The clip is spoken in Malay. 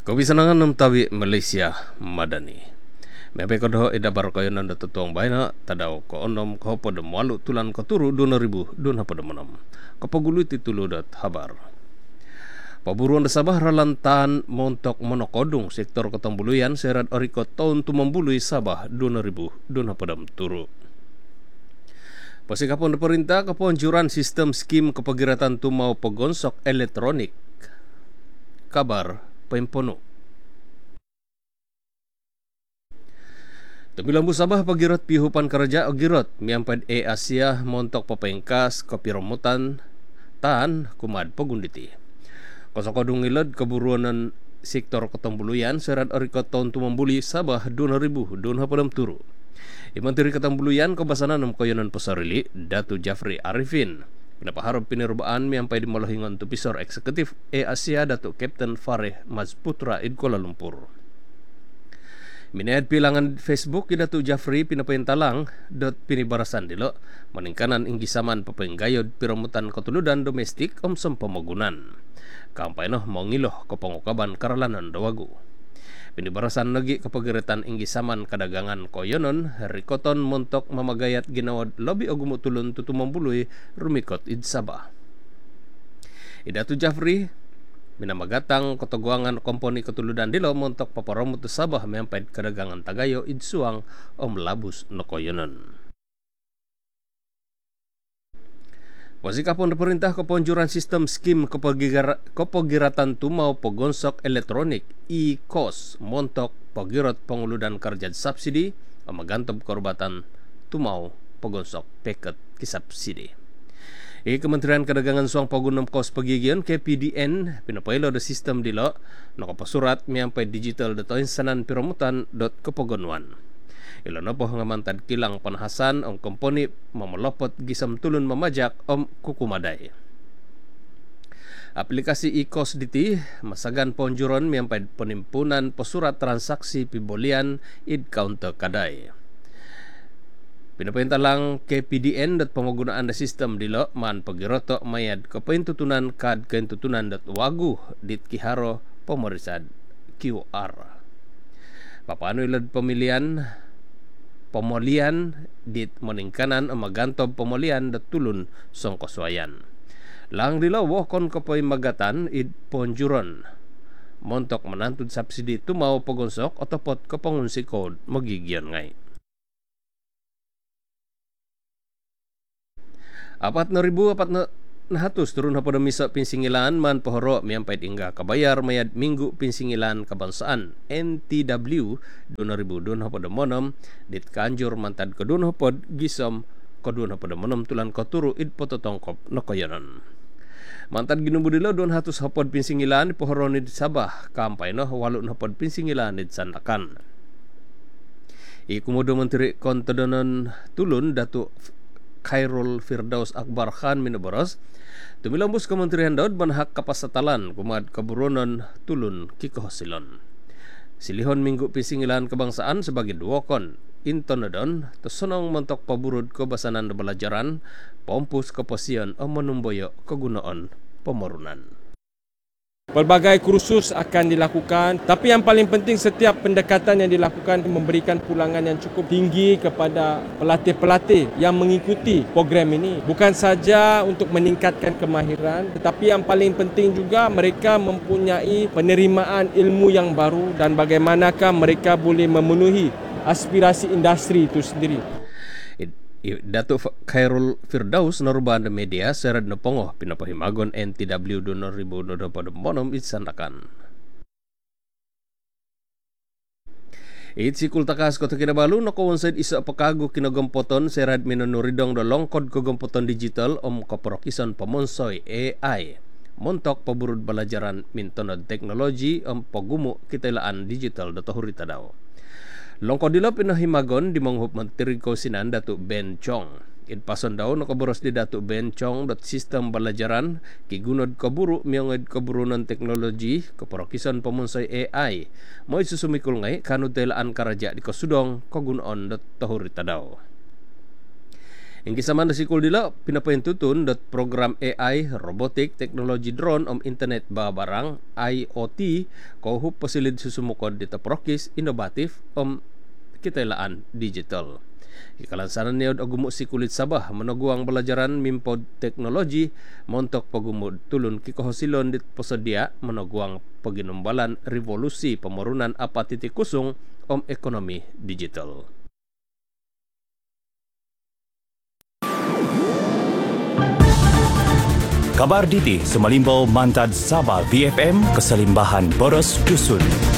Kabisanangan ng tawi Malaysia Madani. May kodoh ida barakayonan da tutuang bayna tadaw ko onom ko pod malu tulan ko turu 2000 dun hapod manam. Kapagulu titulo dat habar. Paburuan da Sabah ralantan montok monokodung sektor Ketambuluyan serat oriko tahun tumambului Sabah 2000 dun hapodam turu. Pasikapon da perintah keponjuran sistem skim kepagiratan tumau pegonsok elektronik. Kabar Pempono. Temilambu Sabah pagirat pihupan kerja ogirot miampad Asia montok papengkas kopiromutan tan kumad pagunditi. Kosokodung ilad keburuanan sektor Ketambuluyan serat orikot tahun tumambuli Sabah 2000 dun hapadam turu. Menteri Ketambuluyan kebasanan nam koyonan Pasarili Datu Jafri Arifin. Penapaharap pinirubaan miampai di Malahingan Tupisor Eksekutif Asia Datuk Kapten Fareh Mazputra id Kuala Lumpur. Minayad pilangan Facebook Datuk Jafri pinapayintalang pinibarasan dilo maningkanan inggisaman papenggayod piramutan ketuludan domestik omsem pemagunan. Kampay no mongiloh kepengukaban karalanan dawagu. Pinibarasan lagi kepagiritan inggisaman kadagangan koyonon rikoton montok mamagayat ginawad lobi ogumutulun tutumambului rumikot id Sabah. Idatu Jafri minamagatang kotoguangan komponi ketuludan dilo montok paparomut Sabah miampay kadagangan tagayo id suang labus no koyonon. Wasikapon perintah keponjuran sistem skim kepagiratan tumau pegonsok elektronik e-kos montok pagirot penguludan kerja subsidi amagantob korbatan tumau pegonsok peket kisubsidi. Kementerian Kedagangan suang pagunam kos pagigian KPDN pinapailo da sistem dilo nakapasurat miampay digital data insanan piramutan kepogonuan. Ilano po ngamantad kilang panahasan ang komponi mamalopot gisam tulun mamajak kukumaday. Aplikasi e-kos diti masagan ponjuron miampay penimpunan pesurat transaksi pibolian id counter kadai. Pinapintalang KPDN dat pemagunaan da sistem dilo man pagiroto mayad kepaintutunan kad kaintutunan dat wagu dit kiharo pemeriksaan QR. Papano ilad pemolian dit meningkanan amagantob pemolian dat tulun songkoswayan. Lang dilawo kon kapoy magatan id ponjuron. Montok menantud subsidi tumau pagonsok otopot kepangunsi code magigian ngay. 4,400 turun hapada misa pinsingilan man pohoro miampay ingga kabayar mayad minggu pinsingilan kebangsaan NTW 2000 dun hapada monom dit kanjur mantad kedun hapad gisom kedun hapada monom tulan koturu id pototongkop nokoyonon. Mantad ginubudilo 200 hapad pinsingilan pohoro ni Sabah kampay no 8 hapad pinsingilan id sandakan. Ikumudo Menteri Kontodonon Tulun Datuk Khairul Firdaus Akbar Khan minaboros tumilambus Kementerian Daud banhak kapasatalan kumad keburonan tulun kikohosilon. Silihon minggu pisingilan kebangsaan sebagai duokon intonodon tersonong mentok paburud kebasanan belajaran pompus keposian menumboyo kegunaan pemorunan. Pelbagai kursus akan dilakukan, tapi yang paling penting setiap pendekatan yang dilakukan memberikan pulangan yang cukup tinggi kepada pelatih-pelatih yang mengikuti program ini. Bukan saja untuk meningkatkan kemahiran, tetapi yang paling penting juga mereka mempunyai penerimaan ilmu yang baru dan bagaimanakah mereka boleh memenuhi aspirasi industri itu sendiri. Datuk Khairul Firdaus naruban media serad nepongoh pinapahimagon NTW 2000 pada monom itsandakan. Itsikul takas Kota Kinabalu nakawonsad isa pakago kinagompoton serad minonuridong do longkod kagompoton digital kaprokisan pamonsoy AI. Montok paburud balajaran mintonod teknologi pagumo kitailaan digital do tahurita daw. Longkodilo pinahimagon di manghup Menteri Kausinan Datuk Ben Chong. Idpason daw nakaboros di Datuk Ben Chong sistem balajaran kigunod kaburu miangad kaburunan teknologi keparokisan pamunsay AI. Mo isusumikul ngay kanud telaan karaja di kasudong kagunon dat tahurita daw. Ingki sama nasikul dila pinapayin tutun program AI, robotik, teknologi drone internet barang, IoT, kohup pasilid susumukod dita prokis, inovatif kitailaan digital. Ikalansanan niya agumo si kulit Sabah managuang belajaran mimpod teknologi montok pagumod tulun kikohosilon dit posedia managuang paginumbalan revolusi pemarunan apatiti kusung ekonomi digital. Kabar Diti Sumalimbau Mantad Sabah VFM Keselimbahan Boros Dusun.